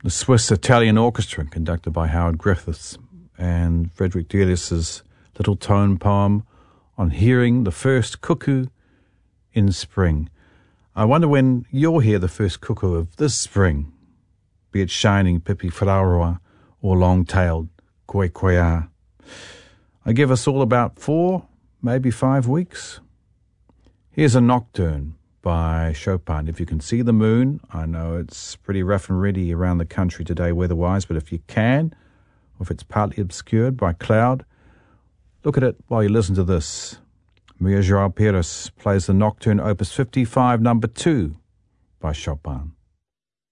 The Swiss-Italian Orchestra, conducted by Howard Griffiths, and Frederick Delius's little tone poem on hearing the first cuckoo in spring. I wonder when you'll hear the first cuckoo of this spring, be it shining Pippi-Flauroa or long-tailed Koekoea. I give us all about 4, maybe 5 weeks. Here's a nocturne by Chopin. If you can see the moon, I know it's pretty rough and ready around the country today weather-wise, but if you can, or if it's partly obscured by cloud, look at it while you listen to this. Maria João Pires plays the Nocturne Opus 55, number 2 by Chopin.